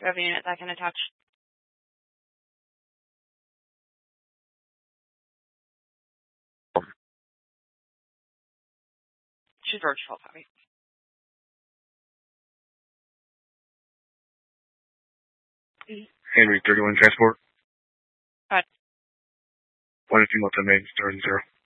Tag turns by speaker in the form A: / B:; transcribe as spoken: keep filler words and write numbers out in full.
A: Do you have a unit that can attach? She's virtual, copy.
B: Henry, thirty-one transport.
A: Hi.
B: One if you multi-main, zero zero.